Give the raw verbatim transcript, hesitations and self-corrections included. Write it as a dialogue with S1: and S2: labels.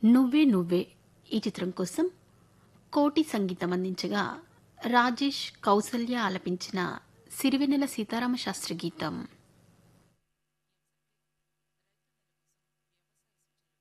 S1: నువ్వే నువ్వే ఈ చిత్రం కోసం కోటి సంగీతం అందించగా రాజేష్ కౌసల్య ఆలపించిన సిరివెన్నెల సీతారామ శాస్త్రి గీతం.